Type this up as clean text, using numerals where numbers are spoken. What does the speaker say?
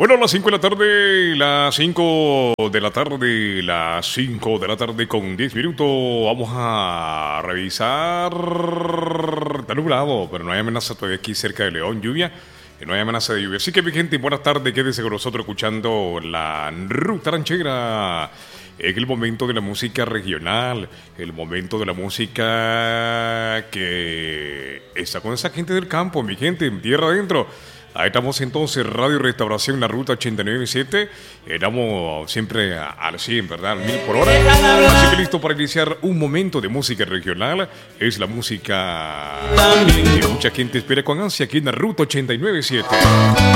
Bueno, las 5 de la tarde, las 5 de la tarde, las 5 de la tarde con 10 minutos. Vamos a revisar. Está nublado, pero no hay amenaza todavía aquí cerca de León, lluvia. No hay amenaza de lluvia. Así que, mi gente, buenas tardes. Quédese con nosotros escuchando la Ruta Ranchera. Es el momento de la música regional, el momento de la música que está con esa gente del campo, mi gente, en tierra adentro. Ahí estamos entonces, Radio Restauración, la Ruta 89.7. Estamos siempre al 100, ¿verdad? Al 1000 por hora. Así que listo para iniciar un momento de música regional. Es la música que mucha gente espera con ansia aquí en la Ruta 89.7.